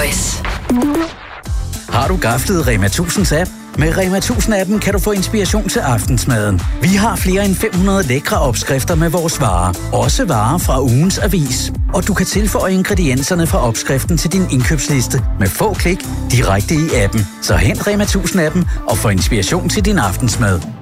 Voice. Har du gaflet Rema 1000's app? Med Rema 1000-appen kan du få inspiration til aftensmaden. Vi har flere end 500 lækre opskrifter med vores varer. Også varer fra ugens avis. Og du kan tilføje ingredienserne fra opskriften til din indkøbsliste med få klik direkte i appen. Så hent Rema 1000-appen og få inspiration til din aftensmad.